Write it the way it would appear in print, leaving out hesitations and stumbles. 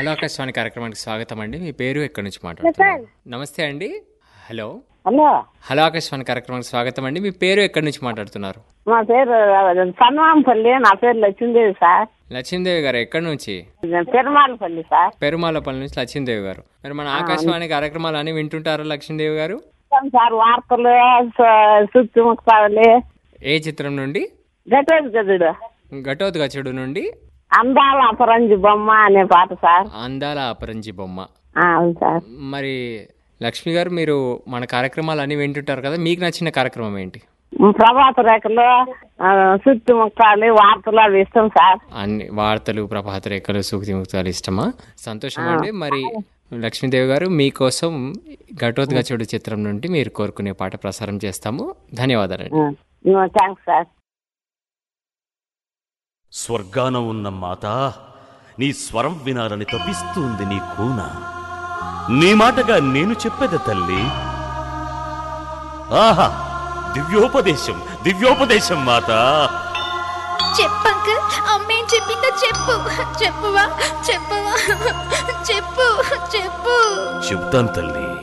Hello Akashvani కార్యక్రమానికి స్వాగతం అండి. మీ పేరు ఎక్కడి నుంచి మాట్లాడుతున్నారు? నమస్తే అండి. హలో హలో హలో ఆకాశవాణి కార్యక్రమానికి స్వాగతం అండి. మీ పేరు ఎక్కడి నుంచి మాట్లాడుతున్నారు? మా పేరు సన్మాంపల్లి. నా పేరు లక్ష్మీదేవి సార్. లక్ష్మీదేవి గారు ఎక్కడి నుంచి? పెరుమాళపల్లి సార్. పెరుమాలపల్లి నుంచి లక్ష్మీదేవి గారు. మరి మన ఆకాశవాణి కార్యక్రమాలు అన్ని వింటుంటారా లక్ష్మీదేవి గారు? సార్ వార్తలు సుత్తిముక్తావలి. ఏ చిత్రం నుండి? గదుడు ఘటోద్గచుడు నుండి అందాల అపరంజి బొమ్మ అనే పాట సార్. అందాల అపరంజి బొమ్మ. అవును సార్. మరి లక్ష్మి గారు, మీరు మన కార్యక్రమాలు అన్ని వింటుంటారు కదా, మీకు నచ్చిన కార్యక్రమం ఏంటి? ప్రభాత రేఖలు, సుత్తిముక్తాలు, వార్తలు అవి ఇష్టం సార్. అన్ని వార్తలు, ప్రభాత రేఖలు, సూక్తి ముక్తాలు ఇష్టమా? సంతోషం అండి. మరి లక్ష్మీదేవి గారు, మీకోసం ఘటోద్గచుడు చిత్రం నుండి మీరు కోరుకునే పాట ప్రసారం చేస్తాము. ధన్యవాదాలండి. Thanks sir. స్వర్గాన ఉన్న మాత, నీ స్వరం వినాలని తప్పిస్తుంది నీ కూన. నీ మాటగా నేను చెప్పేది తల్లి. ఆహా, దివ్యోపదేశం దివ్యోపదేశం మాత. చెప్పంకల్, అమ్మేం చెప్పిందో చెప్పు. చెప్పువా చెప్పువా చెప్పు చెప్పు. చెప్తాను తల్లి.